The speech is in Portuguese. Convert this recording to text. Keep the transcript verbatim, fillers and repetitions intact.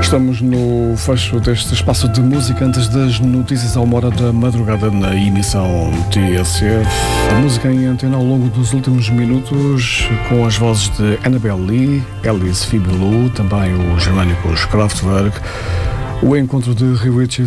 Estamos no fecho deste espaço de música antes das notícias à uma hora da madrugada na emissão T S F. A música em antena ao longo dos últimos minutos com as vozes de Annabelle Lee, Alice Fibilu, também os germânicos Kraftwerk, o encontro de Rio Richie